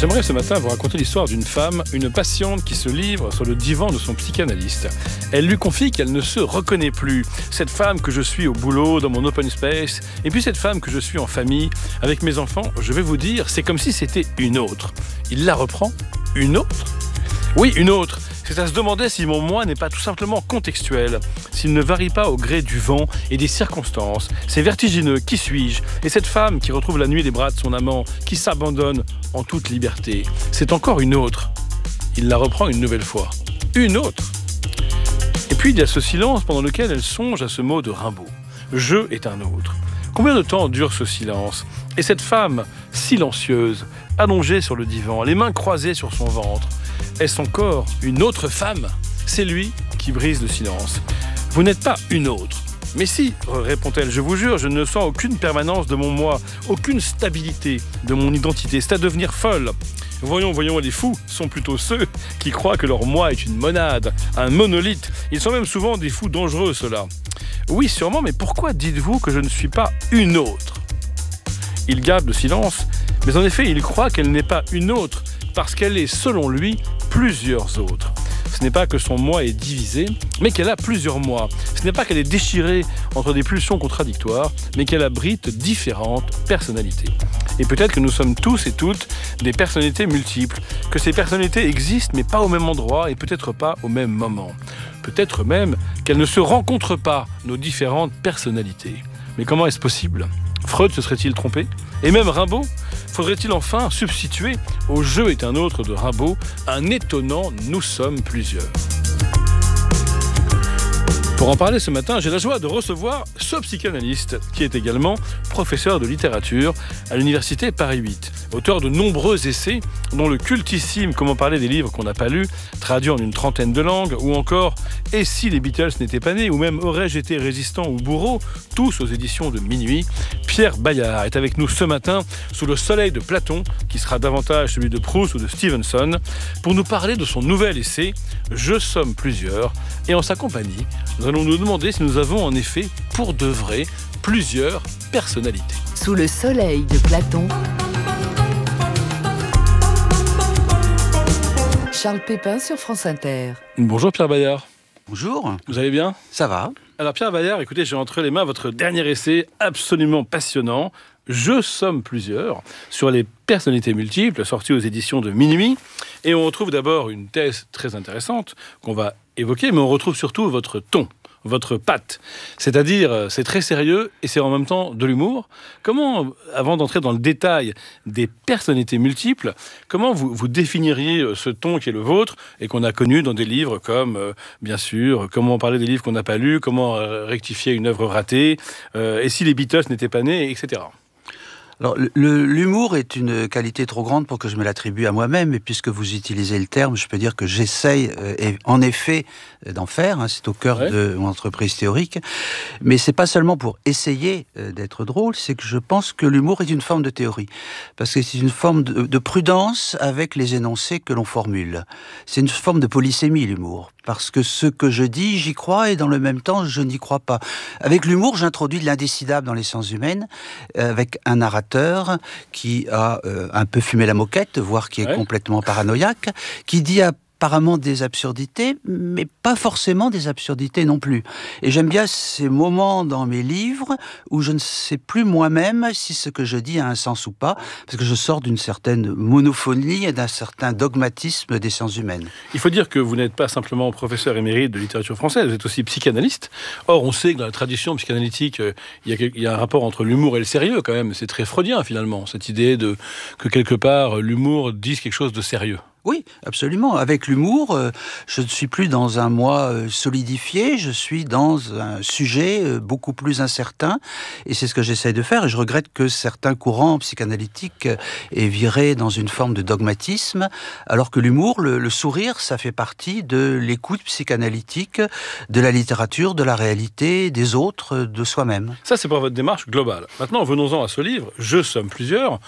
J'aimerais ce matin vous raconter l'histoire d'une femme, une patiente qui se livre sur le divan de son psychanalyste. Elle lui confie qu'elle ne se reconnaît plus. Cette femme que je suis au boulot, dans mon open space, et puis cette femme que je suis en famille, avec mes enfants, je vais vous dire, c'est comme si c'était une autre. Il la reprend. Une autre ? Oui, une autre. C'est à se demander si mon moi n'est pas tout simplement contextuel, s'il ne varie pas au gré du vent et des circonstances. C'est vertigineux, qui suis-je ? Et cette femme qui retrouve la nuit les bras de son amant, qui s'abandonne en toute liberté, c'est encore une autre. Il la reprend une nouvelle fois. Une autre. Et puis il y a ce silence pendant lequel elle songe à ce mot de Rimbaud. Je est un autre. Combien de temps dure ce silence ? Et cette femme, silencieuse, allongée sur le divan, les mains croisées sur son ventre, est-ce encore une autre femme ? C'est lui qui brise le silence. Vous n'êtes pas une autre. Mais si, répond-elle, je vous jure, je ne sens aucune permanence de mon moi, aucune stabilité de mon identité. C'est à devenir folle. Voyons, les fous sont plutôt ceux qui croient que leur moi est une monade, un monolithe. Ils sont même souvent des fous dangereux, ceux-là. Oui, sûrement, mais pourquoi dites-vous que je ne suis pas une autre ? Il garde le silence, mais en effet, il croit qu'elle n'est pas une autre, parce qu'elle est, selon lui, plusieurs autres. Ce n'est pas que son moi est divisé, mais qu'elle a plusieurs moi. Ce n'est pas qu'elle est déchirée entre des pulsions contradictoires, mais qu'elle abrite différentes personnalités. Et peut-être que nous sommes tous et toutes des personnalités multiples, que ces personnalités existent, mais pas au même endroit et peut-être pas au même moment. Peut-être même qu'elles ne se rencontrent pas, nos différentes personnalités. Mais comment est-ce possible ? Freud se serait-il trompé ? Et même Rimbaud ? Faudrait-il enfin substituer au « je est un autre » de Rimbaud un étonnant « nous sommes plusieurs ». Pour en parler ce matin, j'ai la joie de recevoir ce psychanalyste qui est également professeur de littérature à l'université Paris 8, auteur de nombreux essais dont le cultissime « Comment parler des livres qu'on n'a pas lus », traduit en une trentaine de langues, ou encore « Et si les Beatles n'étaient pas nés » ou même « Aurais-je été résistant ou bourreau », tous aux éditions de Minuit. Pierre Bayard est avec nous ce matin sous le soleil de Platon, qui sera davantage celui de Proust ou de Stevenson, pour nous parler de son nouvel essai « Je somme plusieurs ». Et en sa compagnie, nous allons nous demander si nous avons en effet, pour de vrai, plusieurs personnalités. Sous le soleil de Platon, Charles Pépin sur France Inter. Bonjour Pierre Bayard. Bonjour. Vous allez bien ? Ça va. Alors Pierre Bayard, écoutez, j'ai entre les mains votre dernier essai absolument passionnant, Je somme plusieurs, sur les personnalités multiples, sorti aux éditions de Minuit. Et on retrouve d'abord une thèse très intéressante qu'on va évoquer, mais on retrouve surtout votre ton, votre patte. C'est-à-dire, c'est très sérieux et c'est en même temps de l'humour. Comment, avant d'entrer dans le détail des personnalités multiples, comment vous définiriez ce ton qui est le vôtre et qu'on a connu dans des livres comme, bien sûr, comment parler des livres qu'on n'a pas lus, comment rectifier une œuvre ratée, et si les Beatles n'étaient pas nés, etc. Alors, l'humour est une qualité trop grande pour que je me l'attribue à moi-même, et puisque vous utilisez le terme, je peux dire que j'essaye, en effet, d'en faire. C'est au cœur de mon entreprise théorique. Mais c'est pas seulement pour essayer d'être drôle, c'est que je pense que l'humour est une forme de théorie. Parce que c'est une forme de prudence avec les énoncés que l'on formule. C'est une forme de polysémie, l'humour. Parce que ce que je dis, j'y crois, et dans le même temps, je n'y crois pas. Avec l'humour, j'introduis de l'indécidable dans les sciences humaines, avec un narrateur qui a un peu fumé la moquette, voire qui est complètement paranoïaque, qui dit apparemment des absurdités, mais pas forcément des absurdités non plus. Et j'aime bien ces moments dans mes livres où je ne sais plus moi-même si ce que je dis a un sens ou pas, parce que je sors d'une certaine monophonie et d'un certain dogmatisme des sciences humaines. Il faut dire que vous n'êtes pas simplement professeur émérite de littérature française, vous êtes aussi psychanalyste. Or, on sait que dans la tradition psychanalytique, il y a un rapport entre l'humour et le sérieux quand même. C'est très freudien finalement, cette idée que quelque part l'humour dise quelque chose de sérieux. Oui, absolument. Avec l'humour, je ne suis plus dans un moi solidifié, je suis dans un sujet beaucoup plus incertain, et c'est ce que j'essaye de faire, et je regrette que certains courants psychanalytiques aient viré dans une forme de dogmatisme, alors que l'humour, le sourire, ça fait partie de l'écoute psychanalytique, de la littérature, de la réalité, des autres, de soi-même. Ça, c'est pour votre démarche globale. Maintenant, venons-en à ce livre, Je somme plusieurs.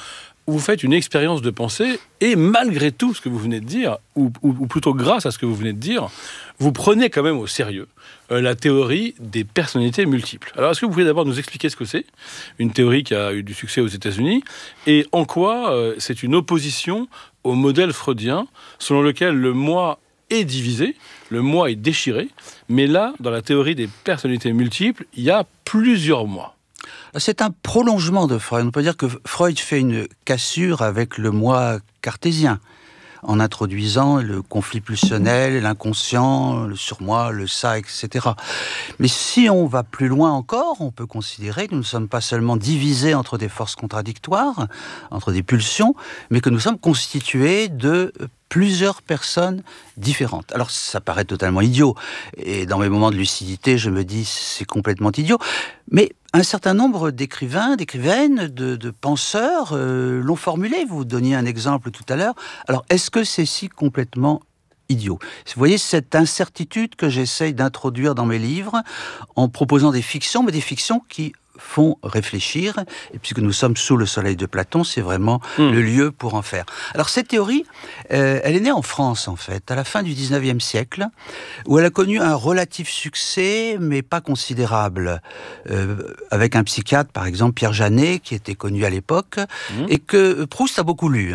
vous faites une expérience de pensée et malgré tout ce que vous venez de dire, ou plutôt grâce à ce que vous venez de dire, vous prenez quand même au sérieux la théorie des personnalités multiples. Alors, est-ce que vous pouvez d'abord nous expliquer ce que c'est ? Une théorie qui a eu du succès aux États-Unis, et en quoi c'est une opposition au modèle freudien, selon lequel le moi est divisé, le moi est déchiré, mais là, dans la théorie des personnalités multiples, il y a plusieurs moi. C'est un prolongement de Freud. On peut dire que Freud fait une cassure avec le moi cartésien, en introduisant le conflit pulsionnel, l'inconscient, le surmoi, le ça, etc. Mais si on va plus loin encore, on peut considérer que nous ne sommes pas seulement divisés entre des forces contradictoires, entre des pulsions, mais que nous sommes constitués de plusieurs personnes différentes. Alors ça paraît totalement idiot, et dans mes moments de lucidité, je me dis c'est complètement idiot, mais un certain nombre d'écrivains, d'écrivaines, de penseurs l'ont formulé. Vous donniez un exemple tout à l'heure. Alors est-ce que c'est si complètement idiot ? Vous voyez cette incertitude que j'essaye d'introduire dans mes livres en proposant des fictions, mais des fictions qui font réfléchir, et puisque nous sommes sous le soleil de Platon, c'est vraiment le lieu pour en faire. Alors cette théorie, elle est née en France en fait, à la fin du 19e siècle, où elle a connu un relatif succès, mais pas considérable, avec un psychiatre, par exemple Pierre Janet, qui était connu à l'époque, et que Proust a beaucoup lu.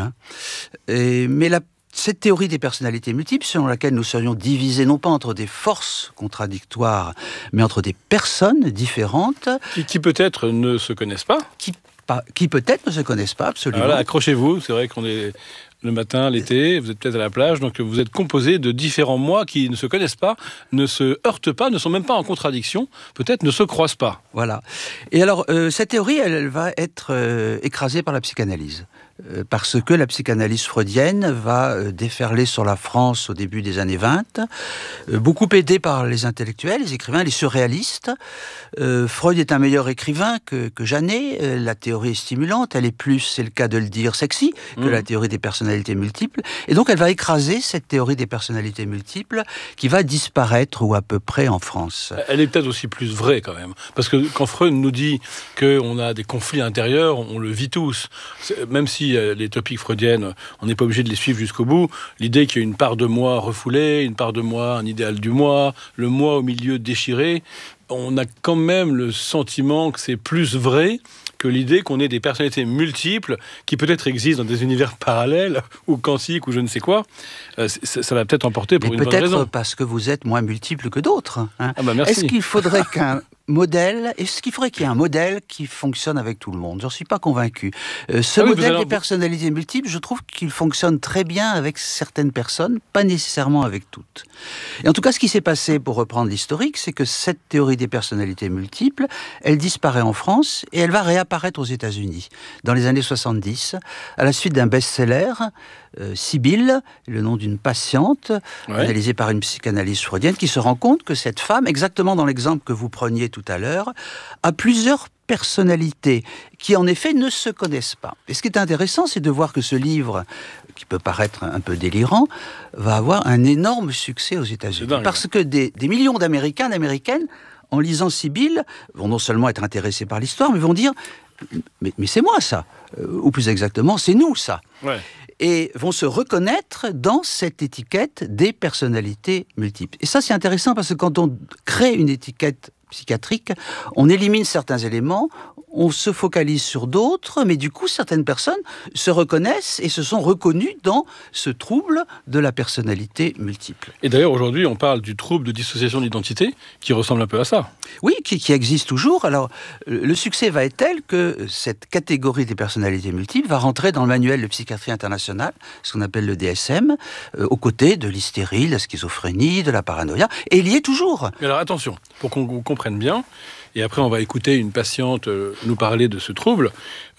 Mais cette théorie des personnalités multiples, selon laquelle nous serions divisés non pas entre des forces contradictoires, mais entre des personnes différentes... Qui peut-être ne se connaissent pas. Qui peut-être ne se connaissent pas, absolument. Voilà, accrochez-vous, c'est vrai qu'on est le matin, l'été, vous êtes peut-être à la plage, donc vous êtes composé de différents moi qui ne se connaissent pas, ne se heurtent pas, ne sont même pas en contradiction, peut-être ne se croisent pas. Voilà. Et alors, cette théorie, elle va être écrasée par la psychanalyse. Parce que la psychanalyse freudienne va déferler sur la France au début des années 20, beaucoup aidée par les intellectuels, les écrivains, les surréalistes. Freud est un meilleur écrivain que Janet, la théorie est stimulante, elle est plus, c'est le cas de le dire, sexy que la théorie des personnalités multiples. Et donc elle va écraser cette théorie des personnalités multiples qui va disparaître ou à peu près en France. Elle est peut-être aussi plus vraie quand même. Parce que quand Freud nous dit qu'on a des conflits intérieurs, on le vit tous. Même si les topiques freudiennes, on n'est pas obligé de les suivre jusqu'au bout. L'idée qu'il y a une part de moi refoulée, une part de moi, un idéal du moi, le moi au milieu déchiré, on a quand même le sentiment que c'est plus vrai que l'idée qu'on ait des personnalités multiples qui peut-être existent dans des univers parallèles ou quantiques ou je ne sais quoi. Ça va peut-être emporter pour une bonne raison. Peut-être parce que vous êtes moins multiples que d'autres. Hein. Ah bah merci. Est-ce qu'il faudrait qu'il y ait un modèle qui fonctionne avec tout le monde ? J'en suis pas convaincu. Ce modèle des personnalités multiples, je trouve qu'il fonctionne très bien avec certaines personnes, pas nécessairement avec toutes. Et en tout cas, ce qui s'est passé, pour reprendre l'historique, c'est que cette théorie des personnalités multiples, elle disparaît en France et elle va réapparaître aux États-Unis dans les années 70, à la suite d'un best-seller, Sibylle, le nom d'une patiente, analysée par une psychanalyse freudienne, qui se rend compte que cette femme, exactement dans l'exemple que vous preniez tout à l'heure, a plusieurs personnalités qui, en effet, ne se connaissent pas. Et ce qui est intéressant, c'est de voir que ce livre, qui peut paraître un peu délirant, va avoir un énorme succès aux États-Unis. Parce que des millions d'Américains, d'Américaines, en lisant Sibylle, vont non seulement être intéressés par l'histoire, mais vont dire « mais c'est moi, ça !» Ou plus exactement, « c'est nous, ça !» Et vont se reconnaître dans cette étiquette des personnalités multiples. Et ça, c'est intéressant parce que quand on crée une étiquette psychiatrique, on élimine certains éléments, on se focalise sur d'autres, mais du coup, certaines personnes se reconnaissent et se sont reconnues dans ce trouble de la personnalité multiple. Et d'ailleurs, aujourd'hui, on parle du trouble de dissociation d'identité, qui ressemble un peu à ça. Oui, qui existe toujours. Alors, le succès va être tel que cette catégorie des personnalités multiples va rentrer dans le manuel de psychiatrie internationale, ce qu'on appelle le DSM, aux côtés de l'hystérie, de la schizophrénie, de la paranoïa, et il y est toujours. Mais alors, attention, pour qu'on comprenne bien, et après on va écouter une patiente nous parler de ce trouble,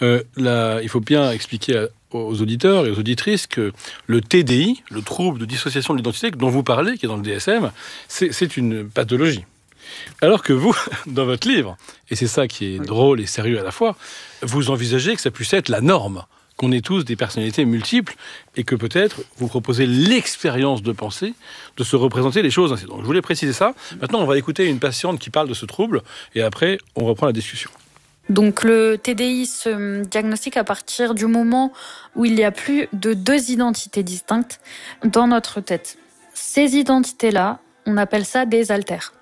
il faut bien expliquer aux auditeurs et aux auditrices que le TDI, le trouble de dissociation de l'identité dont vous parlez, qui est dans le DSM, c'est une pathologie. Alors que vous, dans votre livre, et c'est ça qui est drôle et sérieux à la fois, vous envisagez que ça puisse être la norme, qu'on ait tous des personnalités multiples et que peut-être vous proposez l'expérience de pensée, de se représenter les choses ainsi. Donc je voulais préciser ça. Maintenant, on va écouter une patiente qui parle de ce trouble et après, on reprend la discussion. Donc le TDI se diagnostique à partir du moment où il y a plus de 2 identités distinctes dans notre tête. Ces identités-là, on appelle ça des alters.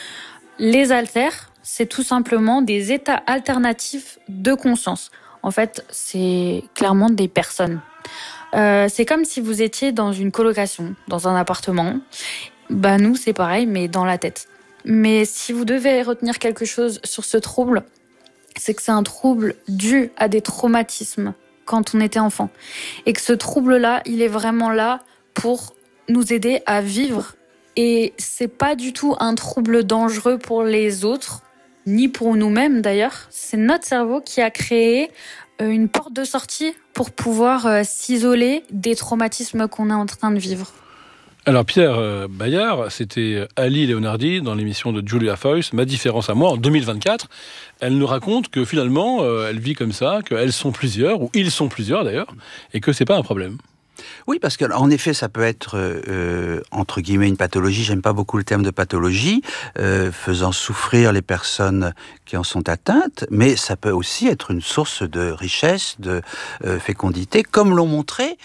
Les alters, c'est tout simplement des états alternatifs de conscience. En fait, c'est clairement des personnes. C'est comme si vous étiez dans une colocation, dans un appartement. Nous, c'est pareil, mais dans la tête. Mais si vous devez retenir quelque chose sur ce trouble, c'est que c'est un trouble dû à des traumatismes quand on était enfant. Et que ce trouble-là, il est vraiment là pour nous aider à vivre. Et c'est pas du tout un trouble dangereux pour les autres, ni pour nous-mêmes d'ailleurs. C'est notre cerveau qui a créé une porte de sortie pour pouvoir s'isoler des traumatismes qu'on est en train de vivre. Alors Pierre Bayard, c'était Ali Leonardi dans l'émission de Julia Foyce, Ma différence à moi, en 2024. Elle nous raconte que finalement, elle vit comme ça, qu'elles sont plusieurs, ou ils sont plusieurs d'ailleurs, et que c'est pas un problème. Oui, parce qu'en effet, ça peut être, entre guillemets, une pathologie, j'aime pas beaucoup le terme de pathologie, faisant souffrir les personnes qui en sont atteintes, mais ça peut aussi être une source de richesse, de fécondité, comme l'ont montré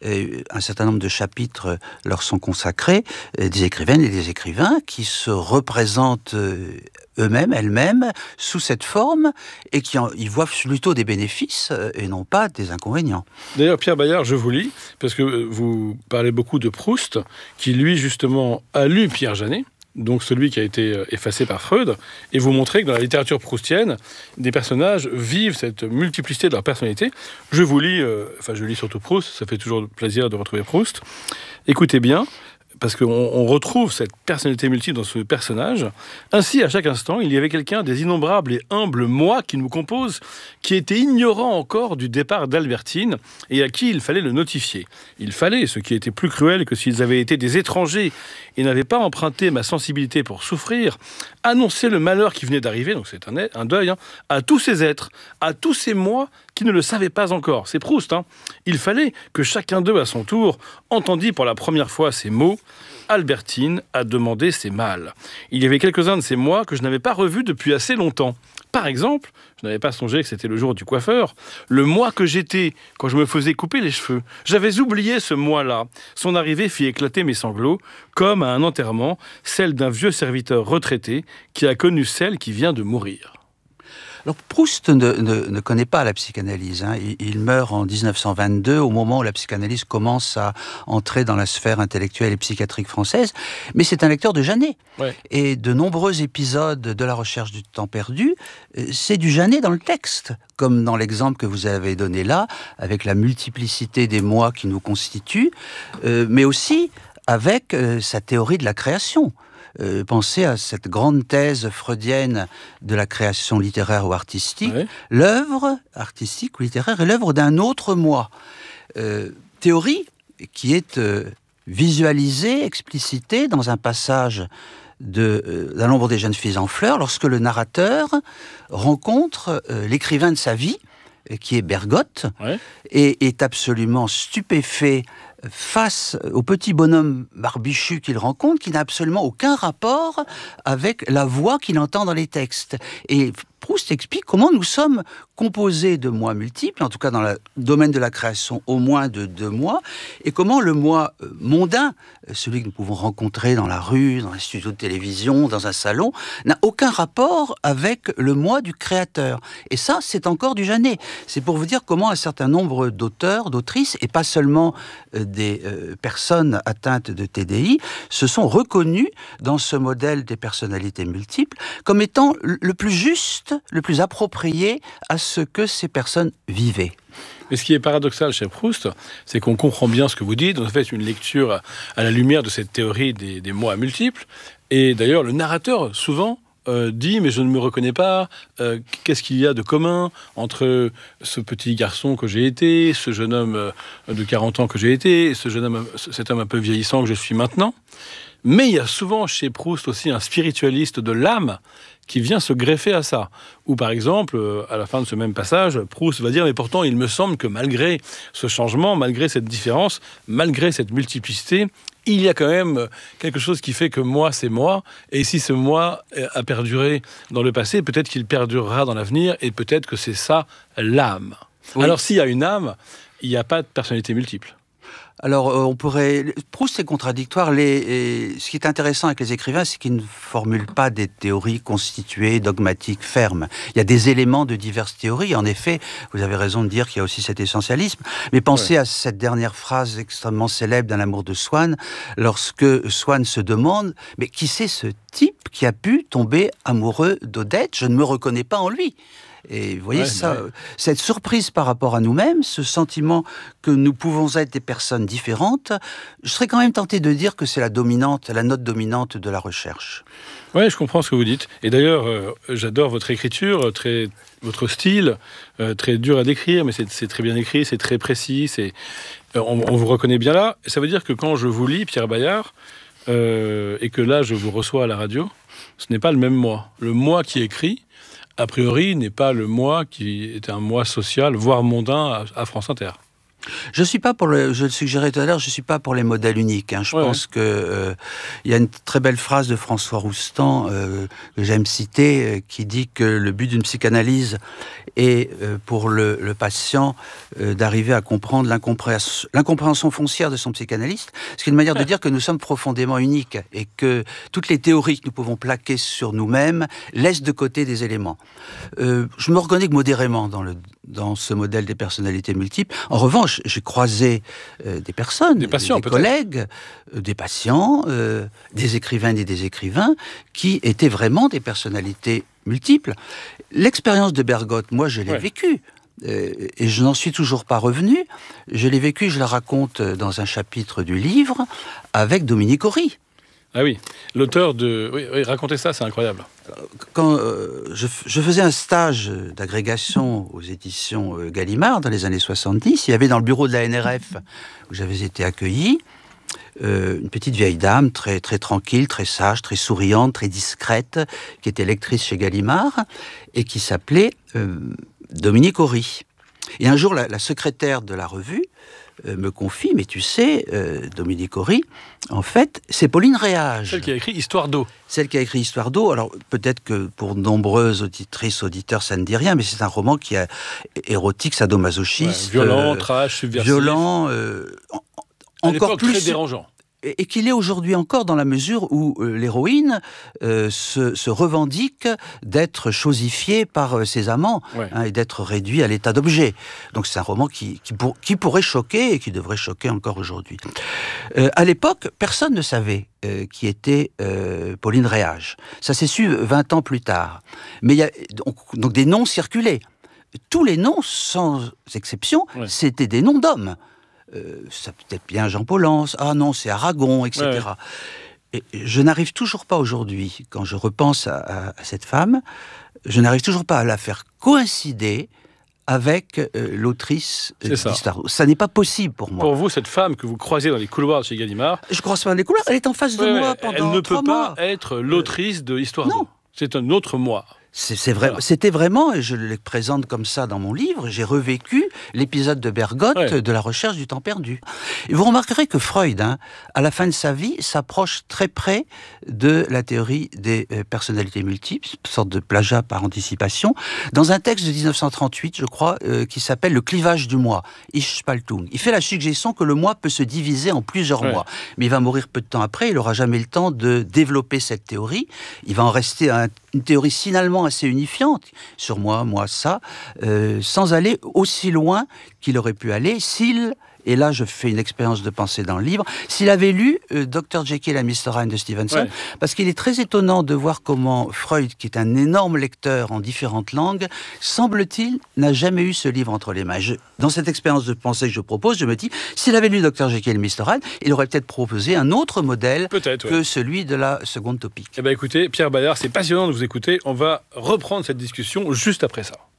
un certain nombre de chapitres leur sont consacrés, des écrivaines et des écrivains qui se représentent eux-mêmes, elles-mêmes, sous cette forme, et qui y voient plutôt des bénéfices et non pas des inconvénients. D'ailleurs, Pierre Bayard, je vous lis, parce que vous parlez beaucoup de Proust, qui lui, justement, a lu Pierre Janet, donc celui qui a été effacé par Freud, et vous montrez que dans la littérature proustienne, des personnages vivent cette multiplicité de leur personnalité. Je vous lis, je lis surtout Proust, ça fait toujours plaisir de retrouver Proust. Écoutez bien, parce qu'on retrouve cette personnalité multiple dans ce personnage. Ainsi, à chaque instant, il y avait quelqu'un des innombrables et humbles moi qui nous composent, qui était ignorant encore du départ d'Albertine et à qui il fallait le notifier. Il fallait, ce qui était plus cruel que s'ils avaient été des étrangers et n'avaient pas emprunté ma sensibilité pour souffrir, annoncer le malheur qui venait d'arriver, donc c'est un deuil, à tous ces êtres, à tous ces moi qui ne le savaient pas encore. C'est Proust. Il fallait que chacun d'eux, à son tour, entendît pour la première fois ces mots. Albertine a demandé ses mâles. Il y avait quelques-uns de ces mois que je n'avais pas revus depuis assez longtemps. Par exemple, je n'avais pas songé que c'était le jour du coiffeur, le mois que j'étais quand je me faisais couper les cheveux. J'avais oublié ce mois-là. Son arrivée fit éclater mes sanglots, comme à un enterrement, celle d'un vieux serviteur retraité qui a connu celle qui vient de mourir. Alors Proust ne connaît pas la psychanalyse. Il meurt en 1922, au moment où la psychanalyse commence à entrer dans la sphère intellectuelle et psychiatrique française. Mais c'est un lecteur de Janet. Ouais. Et de nombreux épisodes de La recherche du temps perdu, c'est du Janet dans le texte. Comme dans l'exemple que vous avez donné là, avec la multiplicité des moi qui nous constituent, mais aussi avec sa théorie de la création. Pensez à cette grande thèse freudienne de la création littéraire ou artistique. Ouais. L'œuvre artistique ou littéraire est l'œuvre d'un autre moi. Théorie qui est visualisée, explicitée dans un passage d'un nombre des jeunes filles en fleurs, lorsque le narrateur rencontre l'écrivain de sa vie, qui est Bergotte, ouais. Et est absolument stupéfait face au petit bonhomme barbichu qu'il rencontre, qui n'a absolument aucun rapport avec la voix qu'il entend dans les textes. Et Proust explique comment nous sommes composés de moi multiples, en tout cas dans le domaine de la création, au moins de 2 moi, et comment le moi mondain, celui que nous pouvons rencontrer dans la rue, dans un studio de télévision, dans un salon, n'a aucun rapport avec le moi du créateur. Et ça, c'est encore du Janet. C'est pour vous dire comment un certain nombre d'auteurs, d'autrices, et pas seulement des personnes atteintes de TDI, se sont reconnus dans ce modèle des personnalités multiples comme étant le plus juste, le plus approprié à ce que ces personnes vivaient. Et ce qui est paradoxal chez Proust, c'est qu'on comprend bien ce que vous dites. On fait une lecture à la lumière de cette théorie des moi multiples. Et d'ailleurs, le narrateur, souvent, dit « mais je ne me reconnais pas, qu'est-ce qu'il y a de commun entre ce petit garçon que j'ai été, ce jeune homme de 40 ans que j'ai été, cet homme un peu vieillissant que je suis maintenant ?» Mais il y a souvent chez Proust aussi un spiritualiste de l'âme qui vient se greffer à ça. Ou par exemple, à la fin de ce même passage, Proust va dire « Mais pourtant, il me semble que malgré ce changement, malgré cette différence, malgré cette multiplicité, il y a quand même quelque chose qui fait que moi, c'est moi. Et si ce moi a perduré dans le passé, peut-être qu'il perdurera dans l'avenir, et peut-être que c'est ça, l'âme. Oui. » Alors, s'il y a une âme, il n'y a pas de personnalité multiple. Alors, on pourrait... Proust, c'est contradictoire. Ce qui est intéressant avec les écrivains, c'est qu'ils ne formulent pas des théories constituées, dogmatiques, fermes. Il y a des éléments de diverses théories. En effet, vous avez raison de dire qu'il y a aussi cet essentialisme. Mais pensez à cette dernière phrase extrêmement célèbre d'un Amour de Swann, lorsque Swann se demande « Mais qui c'est ce type qui a pu tomber amoureux d'Odette ? Je ne me reconnais pas en lui. » Et vous voyez cette surprise par rapport à nous-mêmes, ce sentiment que nous pouvons être des personnes différentes, je serais quand même tenté de dire que c'est la note dominante de la recherche. Oui, je comprends ce que vous dites. Et d'ailleurs, j'adore votre écriture, votre style, très dur à décrire, mais c'est très bien écrit, c'est très précis, on vous reconnaît bien là. Ça veut dire que quand je vous lis, Pierre Bayard, et que là, je vous reçois à la radio, ce n'est pas le même moi. Le moi qui écrit, a priori, n'est pas le moi qui est un moi social, voire mondain à France Inter. Je le suggérais tout à l'heure, je ne suis pas pour les modèles uniques. Je pense que y a une très belle phrase de François Roustan que j'aime citer, qui dit que le but d'une psychanalyse est pour le patient d'arriver à comprendre l'incompréhension foncière de son psychanalyste, ce qui est une manière de dire que nous sommes profondément uniques et que toutes les théories que nous pouvons plaquer sur nous-mêmes laissent de côté des éléments. Je me reconnais que modérément dans ce modèle des personnalités multiples. En revanche, j'ai croisé des personnes, des collègues, des patients, des écrivaines et des écrivains qui étaient vraiment des personnalités multiples. L'expérience de Bergotte, moi, je l'ai vécue. Et je n'en suis toujours pas revenu. Je l'ai vécue, je la raconte dans un chapitre du livre, avec Dominique Horry. Ah oui, l'auteur de... Oui, racontez ça, c'est incroyable. Quand je faisais un stage d'agrégation aux éditions Gallimard dans les années 70, il y avait dans le bureau de la NRF, où j'avais été accueilli, une petite vieille dame, très, très tranquille, très sage, très souriante, très discrète, qui était lectrice chez Gallimard, et qui s'appelait Dominique Horry. Et un jour, la secrétaire de la revue me confie, mais tu sais, Dominique Horry, en fait, c'est Pauline Réage. Celle qui a écrit Histoire d'eau. Celle qui a écrit Histoire d'eau. Alors, peut-être que pour de nombreuses auditrices, auditeurs, ça ne dit rien, mais c'est un roman qui est érotique, sadomasochiste. Violent, trash, subversif. Violent, encore plus... très dérangeant. Et qu'il est aujourd'hui encore dans la mesure où l'héroïne se revendique d'être chosifiée par ses amants et d'être réduite à l'état d'objet. Donc c'est un roman qui pourrait choquer et qui devrait choquer encore aujourd'hui. À l'époque, personne ne savait qui était Pauline Réage. Ça s'est su 20 ans plus tard. Mais il y a donc des noms circulaient. Tous les noms, sans exception, c'était des noms d'hommes. Ça peut être bien Jean Paulhan, ah non, c'est Aragon, etc. Et je n'arrive toujours pas aujourd'hui, quand je repense à cette femme, je n'arrive toujours pas à la faire coïncider avec l'autrice d'Histoire. Ça n'est pas possible pour moi. Pour vous, cette femme que vous croisez dans les couloirs de chez Gallimard... Je croise pas dans les couloirs, elle est en face de moi pendant 3 mois. Elle ne peut pas être l'autrice de Histoire d'eau. C'est un autre moi. C'est vrai, c'était vraiment, et je le présente comme ça dans mon livre, j'ai revécu l'épisode de Bergotte de la recherche du temps perdu. Et vous remarquerez que Freud, à la fin de sa vie, s'approche très près de la théorie des personnalités multiples, une sorte de plagiat par anticipation, dans un texte de 1938, je crois, qui s'appelle « Le clivage du moi », Ich-Spaltung. Il fait la suggestion que le moi peut se diviser en plusieurs moi. Mais il va mourir peu de temps après, il n'aura jamais le temps de développer cette théorie. Il va en rester une théorie finalement assez unifiante, sur moi, ça, sans aller aussi loin qu'il aurait pu aller s'il, et là je fais une expérience de pensée dans le livre, s'il avait lu Dr. Jekyll and Mr. Hyde de Stevenson, parce qu'il est très étonnant de voir comment Freud, qui est un énorme lecteur en différentes langues, semble-t-il, n'a jamais eu ce livre entre les mains. Dans cette expérience de pensée que je propose, je me dis, s'il avait lu Dr. Jekyll and Mr. Hyde, il aurait peut-être proposé un autre modèle que celui de la seconde topique. Eh bien écoutez, Pierre Bayard, c'est passionnant de vous écouter. On va reprendre cette discussion juste après ça.